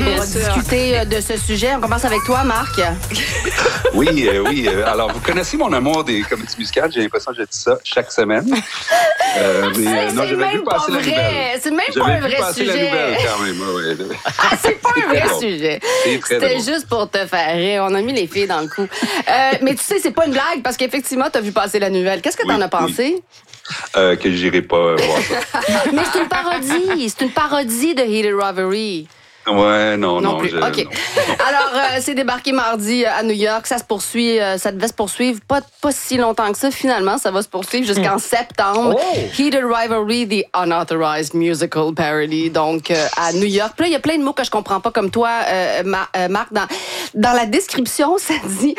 discuter de ce sujet. On commence avec toi, Marc. Oui. Alors, vous connaissez mon amour des comédies musicales. J'ai l'impression que je dis ça chaque semaine. Mais non, j'avais vu passer la nouvelle. C'est même pas un vrai sujet. La nouvelle, quand même. Ouais. C'est pas un vrai sujet. C'était juste pour te faire rire. On a mis les filles dans le coup. Mais tu sais, c'est pas une blague parce qu'effectivement, t'as vu passer la nouvelle. Qu'est-ce que t'en as pensé? Que j'irai pas voir ça. Mais c'est une parodie. C'est une parodie de Heated Rivalry. Ouais, non. Plus. OK. Non. Alors, c'est débarqué mardi à New York. Ça se poursuit. Ça devait se poursuivre pas si longtemps que ça. Finalement, ça va se poursuivre jusqu'en septembre. Heated Rivalry, the Unauthorized Musical Parody. Donc, à New York. Puis là, il y a plein de mots que je comprends pas comme toi, Marc. Dans la description, ça dit...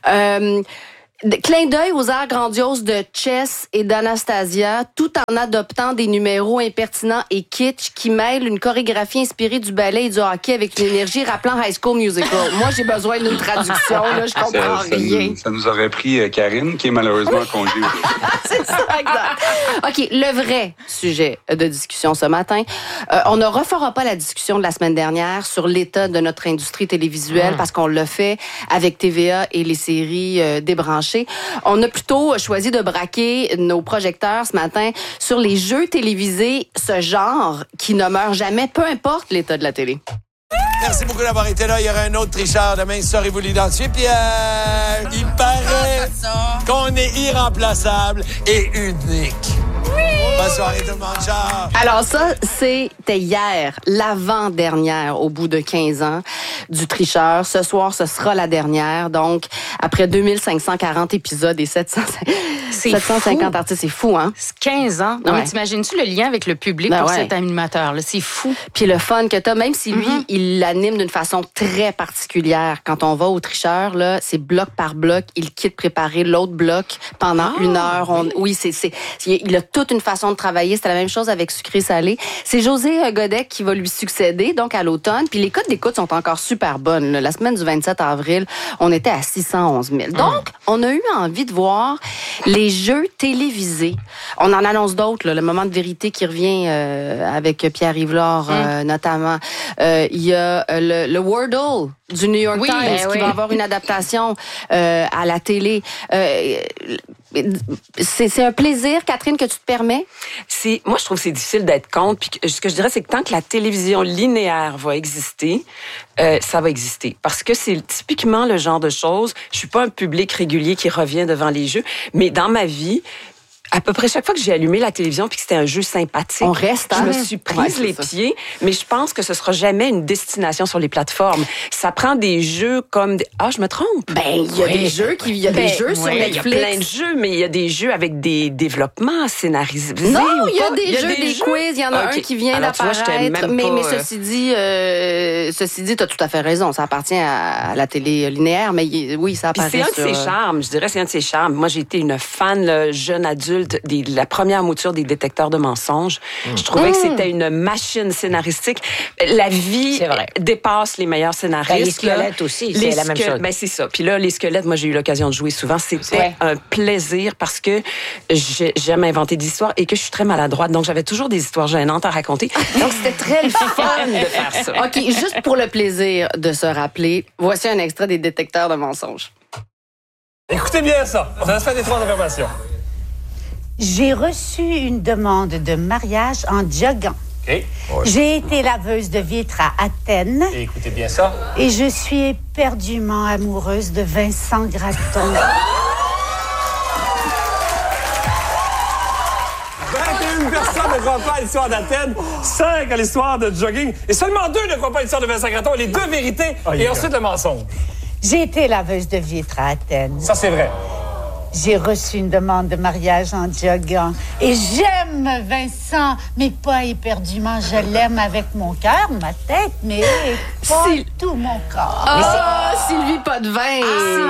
clin d'œil aux airs grandioses de Chess et d'Anastasia, tout en adoptant des numéros impertinents et kitsch qui mêlent une chorégraphie inspirée du ballet et du hockey avec une énergie rappelant High School Musical. Moi, j'ai besoin d'une traduction, là, je comprends rien. Ça nous aurait pris Karine, qui est malheureusement en congé. C'est ça, exact. OK, le vrai sujet de discussion ce matin. On ne refera pas la discussion de la semaine dernière sur l'état de notre industrie télévisuelle parce qu'on l'a fait avec TVA et les séries débranchées. On a plutôt choisi de braquer nos projecteurs ce matin sur les jeux télévisés, ce genre qui ne meurt jamais, peu importe l'état de la télé. Merci beaucoup d'avoir été là. Il y aura un autre tricheur demain. Saurez-vous l'identifier? Pierre, il paraît qu'on est irremplaçable et unique. Oui! Bonne soirée tout le monde. Ciao! Alors ça, c'était hier, l'avant-dernière au bout de 15 ans du tricheur. Ce soir, ce sera la dernière. Donc, après 2540 épisodes et 750 artistes, c'est fou, hein? 15 ans. Non, mais t'imagines-tu le lien avec le public pour cet animateur-là? C'est fou. Puis le fun que t'as, même si lui, il l'anime d'une façon très particulière. Quand on va au tricheur, là, c'est bloc par bloc. Il quitte préparer l'autre bloc pendant 1 heure. Oui, il a toute une façon de travailler. C'était la même chose avec Sucré-Salé. C'est José Godec qui va lui succéder, donc à l'automne. Puis les cotes d'écoute sont encore super bonnes. La semaine du 27 avril, on était à 611 000. Donc, on a eu envie de voir les jeux télévisés. On en annonce d'autres, là, le moment de vérité qui revient avec Pierre Yvelore notamment. Il y a le Wordle du New York Times qui va avoir une adaptation à la télé. C'est un plaisir, Catherine, que tu te permets? Moi, je trouve que c'est difficile d'être contre. Puis ce que je dirais, c'est que tant que la télévision linéaire va exister, ça va exister. Parce que c'est typiquement le genre de choses. Je suis pas un public régulier qui revient devant les jeux, mais dans ma vie, à peu près chaque fois que j'ai allumé la télévision puis que c'était un jeu sympathique, on reste, je me suis prise les pieds, mais je pense que ce sera jamais une destination sur les plateformes. Ça prend des jeux comme je me trompe. Il y a des jeux sur Netflix. Il y a plein de jeux, mais il y a des jeux avec des développements scénarisés. Non, il y a des jeux, des quiz, il y en a un qui vient d'apparaître, mais ceci dit, t'as tout à fait raison, ça appartient à la télé linéaire, mais oui, ça apparaît. C'est un de ses charmes, je dirais, c'est un de ses charmes. Moi, j'ai été une fan jeune adulte de la première mouture des détecteurs de mensonges. Je trouvais que c'était une machine scénaristique. La vie dépasse les meilleurs scénaristes. Les squelettes aussi, c'est la même chose. C'est ça. Puis là, les squelettes, moi, j'ai eu l'occasion de jouer souvent. C'était un plaisir parce que j'aime inventer des histoires et que je suis très maladroite. Donc, j'avais toujours des histoires gênantes à raconter. Donc, c'était très le fun de faire ça. OK, juste pour le plaisir de se rappeler, voici un extrait des détecteurs de mensonges. Écoutez bien ça. Ça va se faire des 3 informations. J'ai reçu une demande de mariage en joguant. OK. J'ai été laveuse de vitres à Athènes. Et écoutez bien ça. Et je suis éperdument amoureuse de Vincent Gratton. 21 personnes ne croient pas à l'histoire d'Athènes, 5 à l'histoire de jogging, et seulement 2 ne croient pas à l'histoire de Vincent Gratton. Les 2 vérités, et ensuite le mensonge. J'ai été laveuse de vitres à Athènes. Ça, c'est vrai. J'ai reçu une demande de mariage en joguant. Et j'aime Vincent, mais pas éperdument. Je l'aime avec mon cœur, ma tête, mais pas tout mon corps. Sylvie Potvin.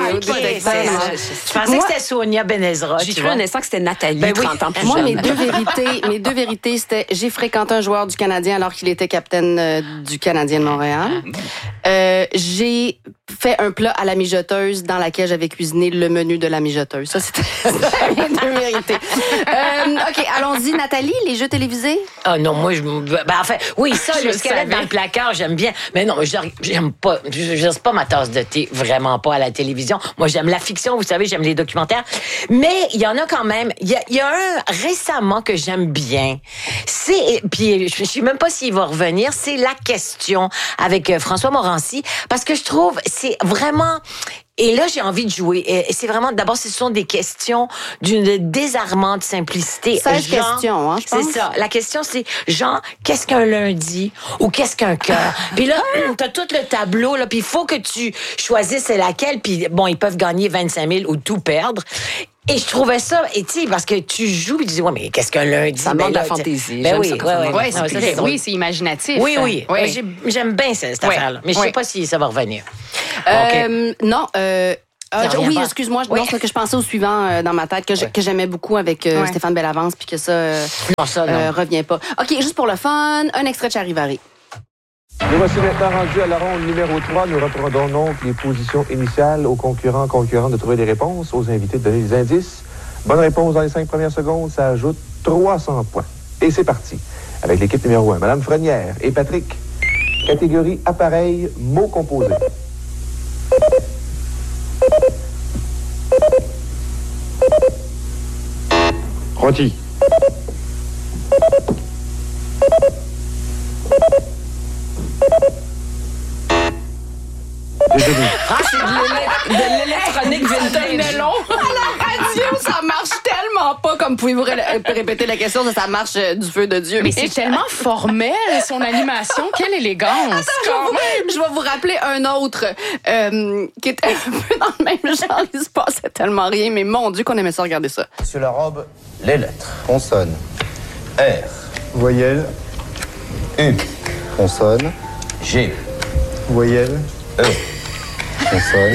Je pensais que c'était Sonia Benezra. J'ai cru un instant que c'était Nathalie, 30 ans plus Moi, jeune. mes deux vérités, c'était j'ai fréquenté un joueur du Canadien alors qu'il était capitaine du Canadien de Montréal. J'ai fait un plat à la mijoteuse dans laquelle j'avais cuisiné le menu de la mijoteuse. Ça, c'était de vérité. OK, allons-y. Nathalie, les jeux télévisés? Ah non, moi, oui, ça, le squelette dans le placard, j'aime bien. Mais non, j'aime pas. C'est pas ma tasse de thé, vraiment pas à la télévision. Moi, j'aime la fiction, vous savez, j'aime les documentaires. Mais il y en a quand même. Il y a un récemment que j'aime bien. Puis je sais même pas s'il va revenir, c'est La Question avec François Morancy. Parce que je trouve, c'est vraiment... Et là, j'ai envie de jouer. Et c'est vraiment, d'abord, ce sont des questions d'une désarmante simplicité. 16 questions, hein, je pense. C'est ça. La question, c'est, genre, qu'est-ce qu'un lundi ou qu'est-ce qu'un cœur? Puis là, t'as tout le tableau, là, puis il faut que tu choisisses laquelle. Puis bon, ils peuvent gagner 25 000 ou tout perdre. Et je trouvais ça, et tu sais, parce que tu joues et tu dis, ouais, mais qu'est-ce qu'un lundi? Ça demande de la fantaisie. Oui, c'est imaginatif. Oui. J'aime bien cette affaire-là. Mais je sais pas si ça va revenir. Non, oui, excuse-moi, non, c'est que je pensais au suivant dans ma tête, que j'aimais beaucoup avec Stéphane Bellavance, puis que ça, revient pas. OK, juste pour le fun, un extrait de Charivari. Nous voici maintenant rendus à la ronde numéro 3. Nous reprendrons donc les positions initiales aux concurrents de trouver des réponses, aux invités de donner des indices. Bonne réponse dans les 5 premières secondes, ça ajoute 300 points. Et c'est parti, avec l'équipe numéro 1, Madame Frenière et Patrick. Catégorie appareil, mots composés. Rôti. C'est de l'électronique vintage. long. À la radio, ça marche tellement pas. Comme pouvez-vous répéter la question, ça marche du feu de Dieu. Mais c'est tellement formel, son animation. Quelle élégance. Je vais vous rappeler un autre qui était un peu dans le même genre. Il se passait tellement rien, mais mon Dieu qu'on aimait ça regarder ça. Sur la robe, les lettres. Consonne. R. Voyelle. U. Consonne. G. Voyelle. E. Consonne.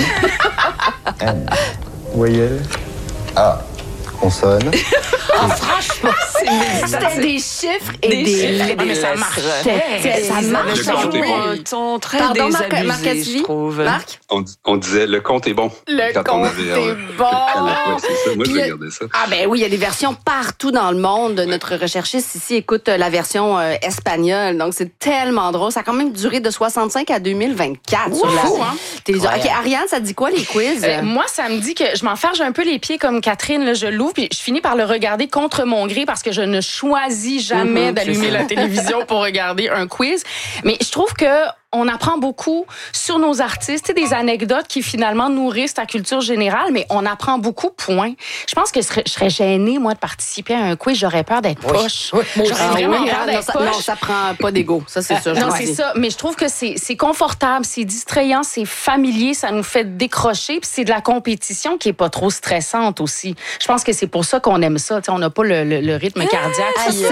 N. Voyelle. A. Consonne. Franchement, c'était des chiffres et des lettres. Mais ça marchait. Ça marche. Le compte est bon. Ils sont très Pardon, désabusés, je trouve. Marc? On disait le compte est bon. Le compte est bon. C'est ça. Moi, je regardais ça. Ah ben oui, il y a des versions partout dans le monde. Notre recherchiste ici écoute la version espagnole. Donc, c'est tellement drôle. Ça a quand même duré de 65 à 2024 sur la télévision. OK, Ariane, ça te dit quoi, les quiz? Moi, ça me dit que je m'enfarge un peu les pieds comme Catherine. Là, je l'ouvre puis je finis par le regarder contre mon gré parce que je ne choisis jamais d'allumer la télévision pour regarder un quiz. Mais je trouve que on apprend beaucoup sur nos artistes, des anecdotes qui finalement nourrissent ta culture générale, mais on apprend beaucoup, point. Je pense que je serais gênée, moi, de participer à un quiz. J'aurais peur d'être poche. J'aurais vraiment peur d'être poche. Non, ça prend pas d'ego. Ça, c'est sûr. Non, c'est ça. Mais je trouve que c'est confortable, c'est distrayant, c'est familier, ça nous fait décrocher, puis c'est de la compétition qui est pas trop stressante aussi. Je pense que c'est pour ça qu'on aime ça. T'sais, on n'a pas le rythme cardiaque.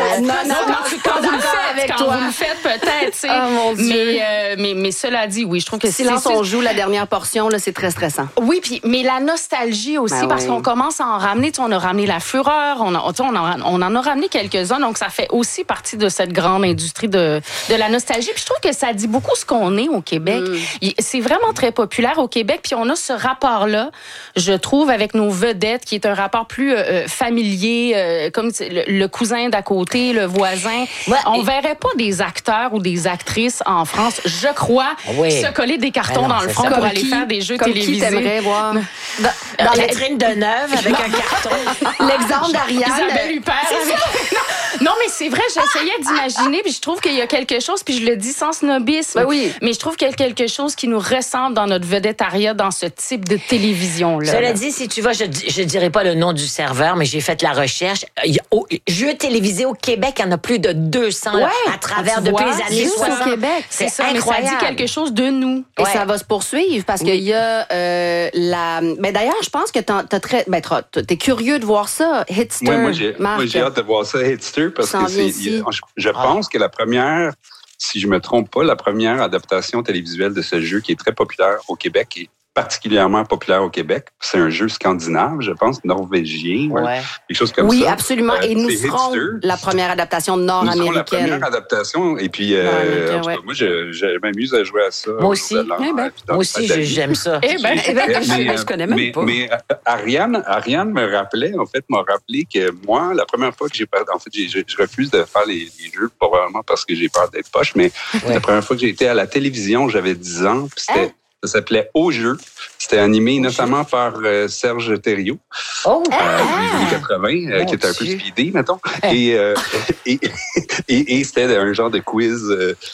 Quand vous le faites, quand vous le faites, peut-être. Oh, mon Dieu. Mais cela dit, oui, je trouve que silence on joue la dernière portion, là, c'est très stressant. Oui, puis mais la nostalgie aussi, parce qu'on commence à en ramener. On a ramené la fureur, on en a ramené quelques-uns, donc ça fait aussi partie de cette grande industrie de la nostalgie. Puis je trouve que ça dit beaucoup ce qu'on est au Québec. C'est vraiment très populaire au Québec, puis on a ce rapport-là, je trouve, avec nos vedettes, qui est un rapport plus familier, comme le cousin d'à côté, le voisin. Ouais, on verrait pas des acteurs ou des actrices en France, je crois, se coller des cartons dans le front pour aller faire des jeux télévisés. Qui t'aimerais voir? Dans la vitrine de Neuve avec un carton. L'exemple d'Ariane. Isabelle Huppert. Non, mais c'est vrai, j'essayais d'imaginer, puis je trouve qu'il y a quelque chose, puis je le dis sans snobisme, mais je trouve qu'il y a quelque chose qui nous ressemble dans notre vedettariat, dans ce type de télévision-là. Cela dit, si tu vas, je dirais pas le nom du serveur, mais j'ai fait la recherche. Jeux télévisés au Québec, il y en a plus de 200 à travers depuis les années 60. Au Québec. C'est ça, incroyable. Mais ça dit quelque chose de nous. Et ça va se poursuivre parce qu'il y a Ben d'ailleurs, je pense que t'es curieux de voir ça, Hitster. Moi, j'ai hâte de voir ça, Hitster, parce que je pense que la première, si je me trompe pas, la première adaptation télévisuelle de ce jeu qui est très populaire au Québec particulièrement populaire au Québec. C'est un jeu scandinave, je pense, norvégien, quelque chose comme ça. Oui, absolument. Et nous serons la première adaptation nord-américaine. Nous serons la première adaptation. Et puis, moi, je m'amuse à jouer à ça. Moi aussi. Moi aussi, j'aime ça. Je connais même pas. Mais Ariane m'a rappelé que moi, la première fois que j'ai peur, en fait, je refuse de faire les jeux, probablement parce que j'ai peur d'être poche, mais la première fois que j'ai été à la télévision, j'avais 10 ans, puis ça s'appelait Au jeu. C'était animé notamment par Serge Thériault, des années 80, qui était un peu speedé, mettons. Et c'était un genre de quiz.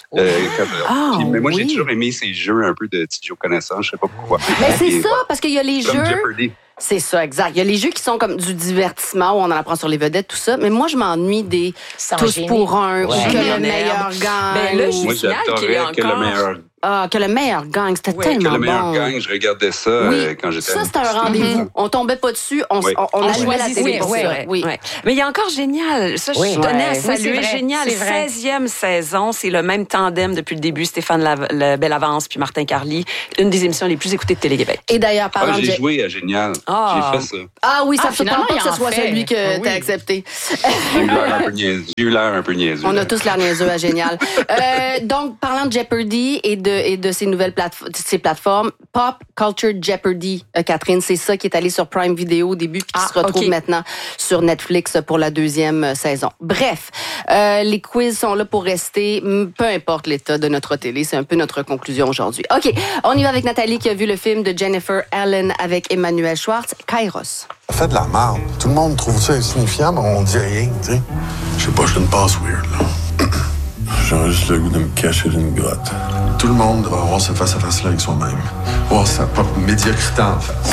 Mais moi, j'ai toujours aimé ces jeux un peu de Tidjo connaissance, je sais pas pourquoi. Mais c'est ça, parce qu'il y a les comme jeux... Jeopardy. C'est ça, exact. Il y a les jeux qui sont comme du divertissement, où on en apprend sur les vedettes, tout ça. Mais moi, je m'ennuie des tous pour un, ou que le meilleur gagne. Ben là, moi, j'adorais que le meilleur que le meilleur gagne. C'était tellement bon. Que le meilleur gagne, je regardais ça quand j'étais... Ça, c'était un rendez-vous. On tombait pas dessus, on allumait la télé pour ça. Oui. Mais il y a encore Génial. Ça, je tenais à saluer. Génial, 16e saison. C'est le même tandem depuis le début. Stéphane Bellavance puis Martin Carly. Une des émissions les plus écoutées de Télé-Québec. Et d'ailleurs, parlant j'ai joué à Génial. J'ai fait ça. Ah oui, ça ne surprend pas que ce soit celui que t'as accepté. J'ai eu l'air un peu niaiseux. On a tous l'air niaiseux à Génial. Donc, parlant de Jeopardy et de ces nouvelles plateformes, Pop Culture Jeopardy, Catherine, c'est ça qui est allé sur Prime Video au début puis qui se retrouve maintenant sur Netflix pour la 2e saison. Bref, les quiz sont là pour rester, peu importe l'état de notre télé. C'est un peu notre conclusion aujourd'hui. OK, on y va avec Nathalie qui a vu le film de Jennifer Allen avec Emmanuel Schwartz, Kairos. Ça fait de la merde. Tout le monde trouve ça insignifiant, mais on dit rien, tu sais. Je sais pas, je suis une passe weird, là. J'aurais juste le goût de me cacher d'une grotte. Tout le monde devrait avoir ce face-à-face-là avec soi-même. Voir sa propre médiocrité en face.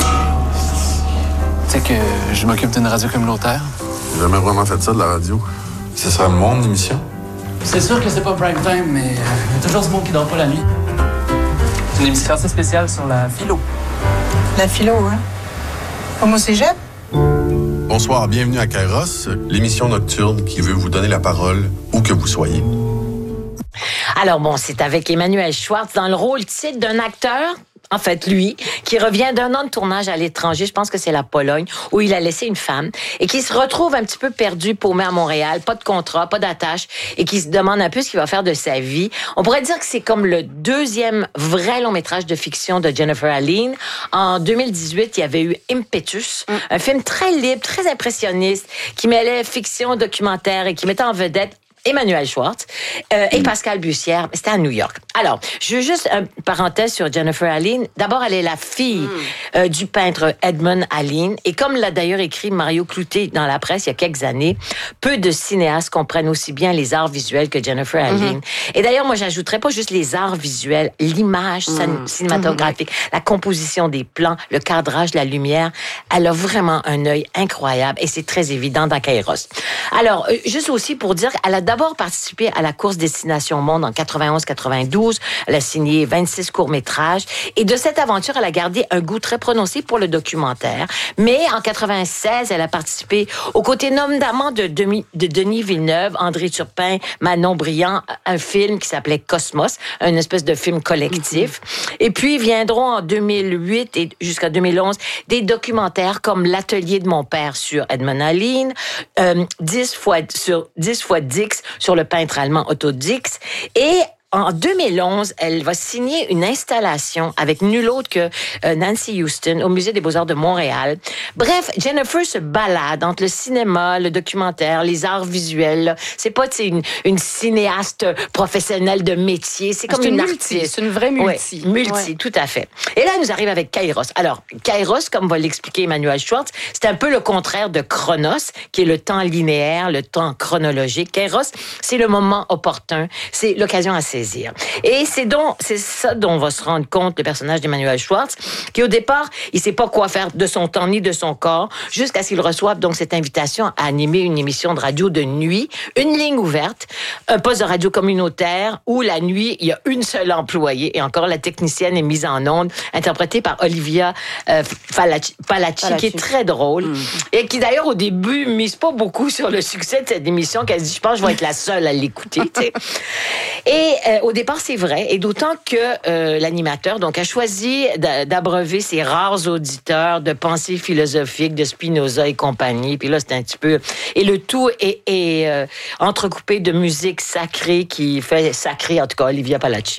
Tu sais que je m'occupe d'une radio communautaire. J'ai jamais vraiment fait ça de la radio. Ce sera mon émission. C'est sûr que c'est pas prime time, mais il y a toujours ce monde qui dort pas la nuit. C'est une émission assez spéciale sur la philo. La philo, hein? Comme au cégep? Bonsoir, bienvenue à Kairos, l'émission nocturne qui veut vous donner la parole où que vous soyez. Alors bon, c'est avec Emmanuel Schwartz dans le rôle titre d'un acteur, en fait lui, qui revient d'un an de tournage à l'étranger, je pense que c'est la Pologne, où il a laissé une femme, et qui se retrouve un petit peu perdu, paumé à Montréal, pas de contrat, pas d'attache, et qui se demande un peu ce qu'il va faire de sa vie. On pourrait dire que c'est comme le 2e vrai long-métrage de fiction de Jennifer Allen. En 2018, il y avait eu Impetus, un film très libre, très impressionniste, qui mêlait fiction, documentaire, et qui mettait en vedette Emmanuel Schwartz et Pascal Bussière. C'était à New York. Alors, je veux juste une parenthèse sur Jennifer Allen. D'abord, elle est la fille du peintre Edmund Allen. Et comme l'a d'ailleurs écrit Mario Cloutier dans la presse il y a quelques années, peu de cinéastes comprennent aussi bien les arts visuels que Jennifer Allen. Et d'ailleurs, moi, j'ajouterais pas juste les arts visuels, l'image cinématographique, la composition des plans, le cadrage, la lumière. Elle a vraiment un œil incroyable et c'est très évident dans Kairos. Alors, juste aussi pour dire qu'elle a d'abord participé à la course Destination Monde en 91-92. Elle a signé 26 courts-métrages. Et de cette aventure, elle a gardé un goût très prononcé pour le documentaire. Mais en 96, elle a participé aux côtés notamment de Denis Villeneuve, André Turpin, Manon Brillant, un film qui s'appelait Cosmos, une espèce de film collectif. Et puis viendront en 2008 et jusqu'à 2011 des documentaires comme L'Atelier de mon père sur Edmund Allen, 10 fois Dix sur le peintre allemand Otto Dix. Et en 2011, elle va signer une installation avec nul autre que Nancy Houston au Musée des Beaux-Arts de Montréal. Bref, Jennifer se balade entre le cinéma, le documentaire, les arts visuels. C'est pas une cinéaste professionnelle de métier. C'est comme une artiste. C'est une vraie multi. Ouais, multi, tout à fait. Et là, elle nous arrive avec Kairos. Alors, Kairos, comme va l'expliquer Emmanuel Schwartz, c'est un peu le contraire de Chronos, qui est le temps linéaire, le temps chronologique. Kairos, c'est le moment opportun. C'est l'occasion à saisir. Et c'est ça dont on va se rendre compte le personnage d'Emmanuel Schwartz, qui au départ, il sait pas quoi faire de son temps ni de son corps, jusqu'à ce qu'il reçoive donc cette invitation à animer une émission de radio de nuit, une ligne ouverte, un poste de radio communautaire où la nuit, il y a une seule employée, et encore la technicienne est mise en onde, interprétée par Olivia Palacci, qui est très drôle, et qui d'ailleurs au début mise pas beaucoup sur le succès de cette émission, qu'elle se dit, je pense que je vais être la seule à l'écouter, tu sais. Et au départ, c'est vrai. Et d'autant que l'animateur donc a choisi d'abreuver ses rares auditeurs de pensées philosophiques de Spinoza et compagnie. Puis là, c'est un petit peu... Et le tout est entrecoupé de musique sacrée qui fait sacré, en tout cas, Olivia Palacci.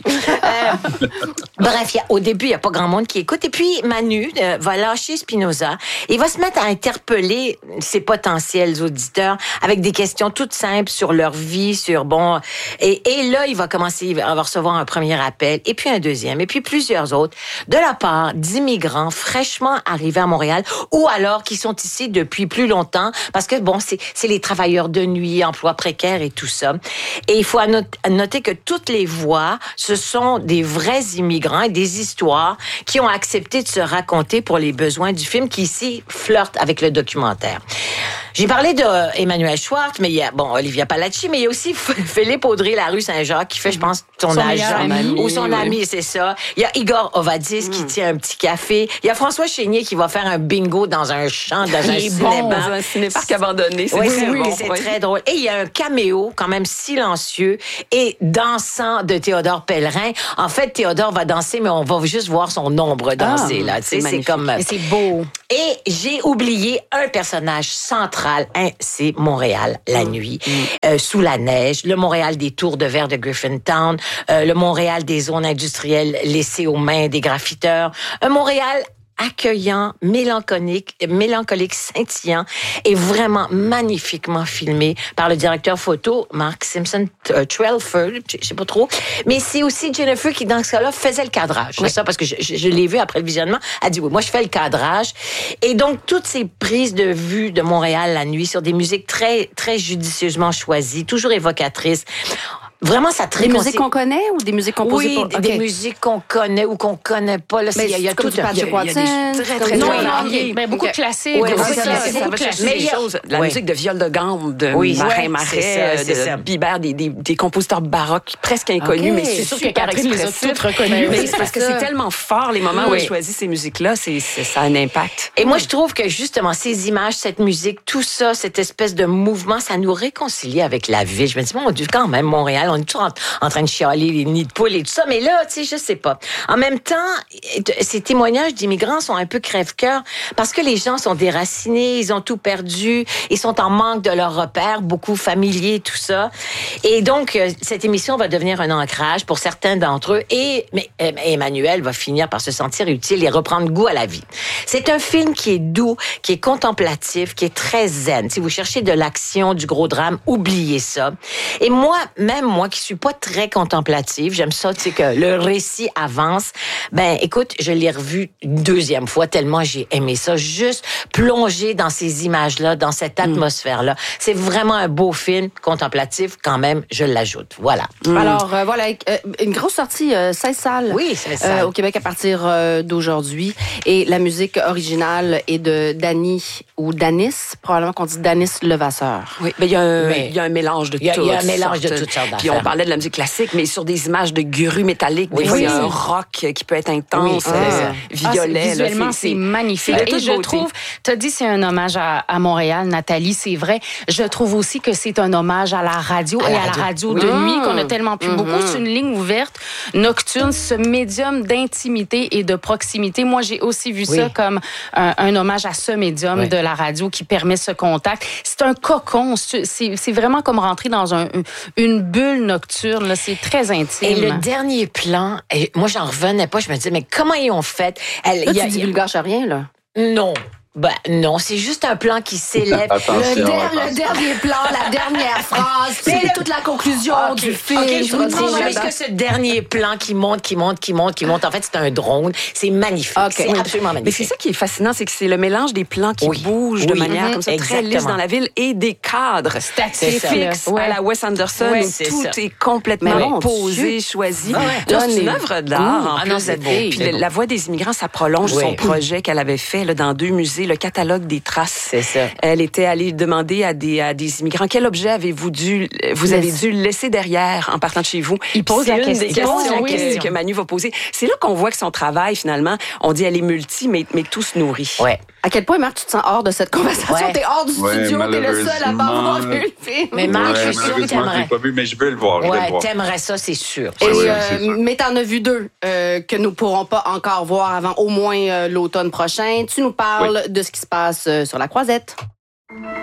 Bref, au début, il n'y a pas grand monde qui écoute. Et puis, Manu va lâcher Spinoza et va se mettre à interpeller ses potentiels auditeurs avec des questions toutes simples sur leur vie, sur bon... Et là, il va recevoir un premier appel, et puis un deuxième, et puis plusieurs autres, de la part d'immigrants fraîchement arrivés à Montréal, ou alors qui sont ici depuis plus longtemps, parce que bon, c'est les travailleurs de nuit, emplois précaires et tout ça. Et il faut noter que toutes les voix, ce sont des vrais immigrants et des histoires qui ont accepté de se raconter pour les besoins du film, qui ici flirte avec le documentaire. J'ai parlé d'Emmanuel Schwartz, mais il y a, Olivia Palacci, mais il y a aussi Philippe Audrey, la rue Saint-Jacques, qui fait, je pense, son agent. Ou son ami, c'est ça. Il y a Igor Ovadis qui tient un petit café. Il y a François Chénier qui va faire un bingo dans un champ, dans un cinéma. Dans un cinéparc abandonné. C'est très drôle. Et il y a un caméo, quand même silencieux et dansant de Théodore Pellerin. En fait, Théodore va danser, mais on va juste voir son ombre danser, là. C'est comme... Et c'est beau. Et j'ai oublié un personnage central, c'est Montréal, la nuit, sous la neige, le Montréal des tours de verre de Griffintown, le Montréal des zones industrielles laissées aux mains des graffiteurs, un Montréal accueillant, mélancolique, scintillant et vraiment magnifiquement filmé par le directeur photo Mark Simpson Trelford, je sais pas trop, mais c'est aussi Jennifer qui dans ce cas-là faisait le cadrage. C'est ça, parce que je l'ai vu après le visionnement, elle dit oui, moi je fais le cadrage. Et donc toutes ces prises de vue de Montréal la nuit sur des musiques très très judicieusement choisies, toujours évocatrices. Vraiment, ça Des musiques qu'on connaît ou des musiques composées pour... des musiques qu'on connaît ou qu'on connaît pas. Là, il y a tout Patrick Watson, très mais beaucoup de classiques. Oui, ça va chercher des choses. La musique de viol de gamme, de Marin Marais, de Bibert, des compositeurs baroques presque inconnus, mais c'est sûr que Catherine les a toutes reconnues. Mais c'est parce que c'est tellement fort, les moments où elle choisit ces musiques-là, ça a un impact. Et moi, je trouve que justement, ces images, cette musique, tout ça, cette espèce de mouvement, ça nous réconcilie avec la ville. Je me dis, mon Dieu, quand même, Montréal, on est toujours en train de chialer les nids de poules et tout ça, mais là, tu sais, je sais pas. En même temps, ces témoignages d'immigrants sont un peu crève-cœur parce que les gens sont déracinés, ils ont tout perdu, ils sont en manque de leurs repères, beaucoup familiers, tout ça. Et donc, cette émission va devenir un ancrage pour certains d'entre eux mais Emmanuel va finir par se sentir utile et reprendre goût à la vie. C'est un film qui est doux, qui est contemplatif, qui est très zen. Si vous cherchez de l'action, du gros drame, oubliez ça. Et moi qui suis pas très contemplative, j'aime ça, tu sais, que le récit avance. Ben, écoute, je l'ai revu une deuxième fois tellement j'ai aimé ça. Juste plonger dans ces images-là, dans cette atmosphère-là. C'est vraiment un beau film contemplatif, quand même, je l'ajoute. Voilà. Alors, voilà, une grosse sortie, 16 salles. Oui, 16 salles. Au Québec à partir d'aujourd'hui. Et la musique originale est de Dany ou Danis, probablement qu'on dit Danis Levasseur. Oui, mais il y a un mélange de tout. Il y a un mélange de toutes sortes d'affaires. Puis on parlait de la musique classique, mais sur des images de grues métalliques, des fois, il y a un rock qui peut être intense, violet. Visuellement, c'est magnifique. Et je trouve, tu as dit c'est un hommage à Montréal, Nathalie, c'est vrai. Je trouve aussi que c'est un hommage à la radio et à la radio de nuit qu'on a tellement plus beaucoup. C'est une ligne ouverte, nocturne, ce médium d'intimité et de proximité. Moi, j'ai aussi vu ça comme un hommage à ce médium de la radio qui permet ce contact. C'est un cocon. C'est vraiment comme rentrer dans une bulle nocturne. Là. C'est très intime. Et le dernier plan, moi, j'en revenais pas. Je me disais, mais comment ils ont fait? Tu divulgaches rien, là? Non. Ben non, c'est juste un plan qui s'élève. Le dernier plan, la dernière phrase, c'est toute la conclusion du film. Je vous dis juste que ce dernier plan qui monte. En fait, c'est un drone. C'est magnifique. C'est absolument magnifique. Mais c'est ça qui est fascinant, c'est que c'est le mélange des plans qui bougent de manière comme ça, très lisse dans la ville, et des cadres statiques à la Wes Anderson, où tout est complètement posé, choisi. C'est une œuvre d'art. Puis La Voix des immigrants, ça prolonge son projet qu'elle avait fait dans 2 musées, le catalogue des traces. C'est ça. Elle était allée demander à des immigrants quel objet avez-vous dû laisser derrière en partant de chez vous. Il pose la question. C'est une des questions que Manu va poser. C'est là qu'on voit que son travail, finalement, on dit elle est multi, mais tout se nourrit. Ouais. À quel point, Marc, tu te sens hors de cette conversation? Ouais. T'es hors du studio, t'es le seul à pas avoir vu le film. Mais Marc, je suis sûre que t'aimerais. Je l'ai pas vu, mais je veux le voir. Ouais, t'aimerais ça, c'est sûr. Mais t'en as vu 2 que nous pourrons pas encore voir avant au moins l'automne prochain. Tu nous parles de ce qui se passe sur la Croisette.